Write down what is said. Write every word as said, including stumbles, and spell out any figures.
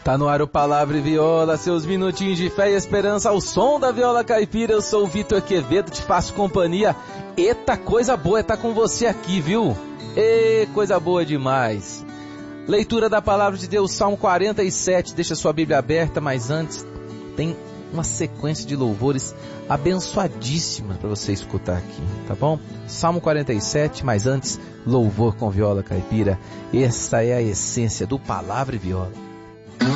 Tá no ar o Palavra e Viola, seus minutinhos de fé e esperança ao som da viola caipira. Eu sou o Vitor Quevedo, te faço companhia. Eita, coisa boa é estar com você aqui, viu? Ê, coisa boa demais. Leitura da Palavra de Deus, Salmo quarenta e sete. Deixa sua Bíblia aberta, mas antes tem uma sequência de louvores abençoadíssimas para você escutar aqui, tá bom? Salmo quarenta e sete, mas antes, louvor com viola caipira. Esta é a essência do Palavra e Viola.